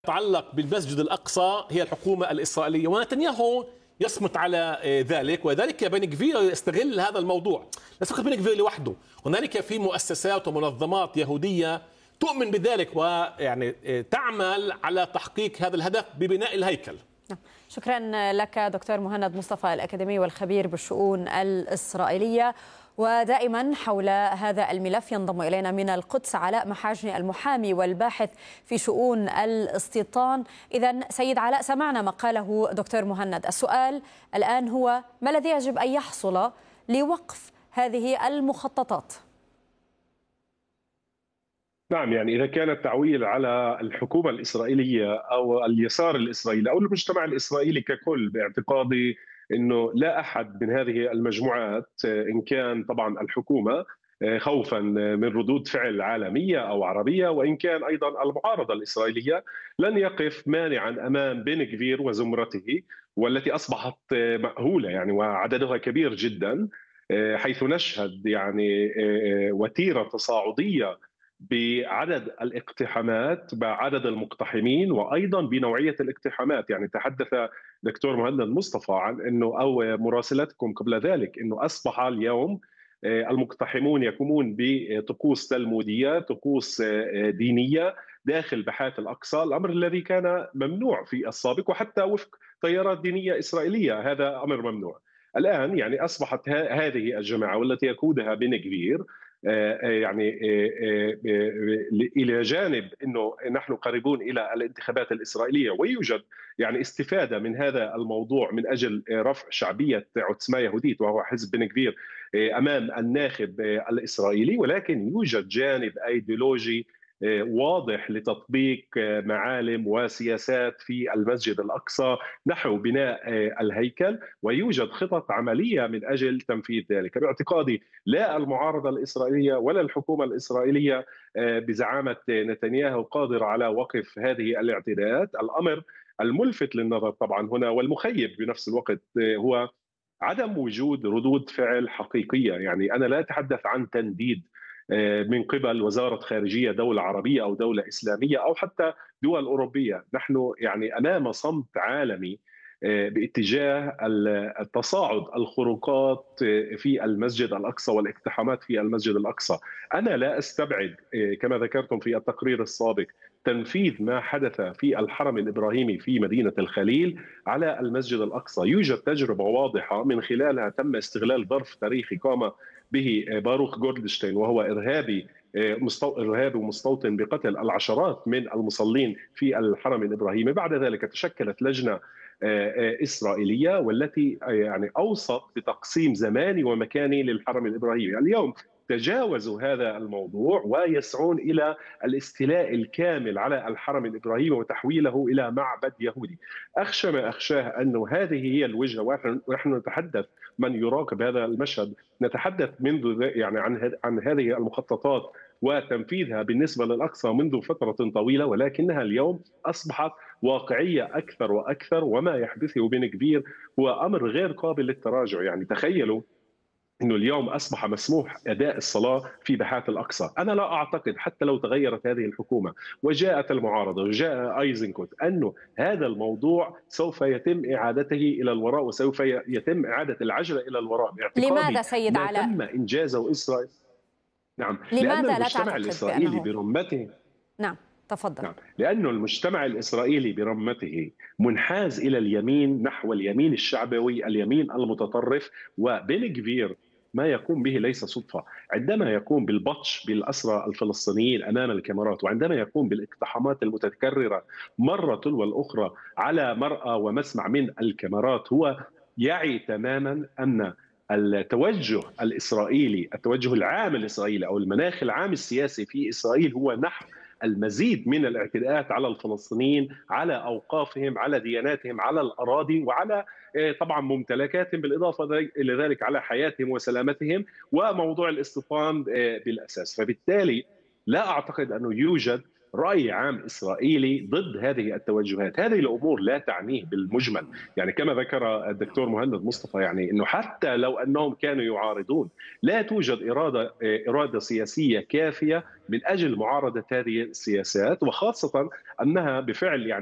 يتعلق بالمسجد الأقصى هي الحكومة الإسرائيلية، ونتنياهو يصمت على ذلك، وذلك بن كفير يستغل هذا الموضوع. ليس فقط بن كفير لوحده، هنالك في مؤسسات ومنظمات يهودية تؤمن بذلك ويعني تعمل على تحقيق هذا الهدف ببناء الهيكل. شكرا لك دكتور مهند مصطفى الأكاديمي والخبير بالشؤون الإسرائيلية. ودائما حول هذا الملف ينضم إلينا من القدس علاء محاجني المحامي والباحث في شؤون الاستيطان. إذن سيد علاء، سمعنا ما قاله دكتور مهند. السؤال الآن هو ما الذي يجب أن يحصل لوقف هذه المخططات؟ نعم، يعني إذا كان التعويل على الحكومة الإسرائيلية أو اليسار الإسرائيلي أو المجتمع الإسرائيلي ككل، باعتقادي أنه لا أحد من هذه المجموعات، إن كان طبعا الحكومة خوفا من ردود فعل عالمية أو عربية، وإن كان أيضا المعارضة الإسرائيلية، لن يقف مانعا أمام بن كفير وزمرته، والتي أصبحت مأهولة يعني وعددها كبير جدا، حيث نشهد يعني وتيرة تصاعدية بعدد الاقتحامات، بعدد المقتحمين، وايضا بنوعيه الاقتحامات. يعني تحدث دكتور مهند مصطفى عن انه او مراسلتكم قبل ذلك انه اصبح اليوم المقتحمون يقومون بطقوس تلموديه، طقوس دينيه داخل بحات الاقصى، الامر الذي كان ممنوع في السابق، وحتى وفق تيارات دينيه اسرائيليه هذا امر ممنوع. الان يعني اصبحت هذه الجماعه والتي يقودها بن كفير يعني الى جانب انه نحن قريبون الى الانتخابات الاسرائيليه، ويوجد يعني استفاده من هذا الموضوع من اجل رفع شعبيه عتسما يهوديت وهو حزب بن كفير امام الناخب الاسرائيلي، ولكن يوجد جانب ايديولوجي واضح لتطبيق معالم وسياسات في المسجد الأقصى نحو بناء الهيكل، ويوجد خطط عملية من أجل تنفيذ ذلك. باعتقادي لا المعارضة الإسرائيلية ولا الحكومة الإسرائيلية بزعامة نتنياهو قادرة على وقف هذه الاعتداءات. الأمر الملفت للنظر طبعا هنا والمخيب بنفس الوقت هو عدم وجود ردود فعل حقيقية. يعني أنا لا أتحدث عن تنديد من قبل وزارة خارجية دولة عربية أو دولة إسلامية أو حتى دول أوروبية. نحن يعني أمام صمت عالمي باتجاه التصاعد الخروقات في المسجد الأقصى والاقتحامات في المسجد الأقصى. أنا لا أستبعد كما ذكرتم في التقرير السابق تنفيذ ما حدث في الحرم الإبراهيمي في مدينة الخليل على المسجد الأقصى. يوجد تجربة واضحة من خلالها تم استغلال ظرف تاريخي قام به باروخ جولدشتين، وهو إرهابي ومستوطن بقتل العشرات من المصلين في الحرم الإبراهيمي. بعد ذلك تشكلت لجنة إسرائيلية والتي يعني أوصت بتقسيم زماني ومكاني للحرم الإبراهيمي. اليوم تجاوزوا هذا الموضوع ويسعون إلى الاستيلاء الكامل على الحرم الإبراهيمي وتحويله إلى معبد يهودي. أخشى ما أخشاه أنه هذه هي الوجهة، ونحن نتحدث من يراقب هذا المشهد نتحدث منذ يعني عن هذه المخططات وتنفيذها بالنسبة للأقصى منذ فترة طويلة، ولكنها اليوم أصبحت واقعية أكثر وأكثر، وما يحدثه بن كفير هو أمر غير قابل للتراجع. يعني تخيلوا انه اليوم اصبح مسموح اداء الصلاه في بحات الاقصى. انا لا اعتقد حتى لو تغيرت هذه الحكومه وجاءت المعارضه وجاء ايزنكوت انه هذا الموضوع سوف يتم اعادته الى الوراء وسوف يتم اعاده العجله الى الوراء. لماذا سيد علاء؟ تم انجازه اسرائيل. نعم، لماذا لأن لا المجتمع تعتقد الاسرائيلي بأنه... برمته. نعم تفضل. نعم، لأنه المجتمع الإسرائيلي برمته منحاز إلى اليمين، نحو اليمين الشعبوي، اليمين المتطرف. وبن كفير ما يقوم به ليس صدفة. عندما يقوم بالبطش بالأسرى الفلسطينيين أمام الكاميرات، وعندما يقوم بالاقتحامات المتكررة مرة تلو الأخرى على مرأى ومسمع من الكاميرات، هو يعي تماما أن التوجه الإسرائيلي، التوجه العام الإسرائيلي أو المناخ العام السياسي في إسرائيل هو نحو المزيد من الاعتداءات على الفلسطينيين، على أوقافهم، على دياناتهم، على الأراضي، وعلى طبعا ممتلكاتهم، بالإضافة إلى ذلك على حياتهم وسلامتهم، وموضوع الاستيطان بالأساس. فبالتالي لا أعتقد أنه يوجد رأي عام إسرائيلي ضد هذه التوجهات. هذه الأمور لا تعنيه بالمجمل، يعني كما ذكر الدكتور مهند مصطفى، يعني أنه حتى لو أنهم كانوا يعارضون لا توجد إرادة سياسية كافية من أجل معارضة هذه السياسات، وخاصة أنها بفعل يعني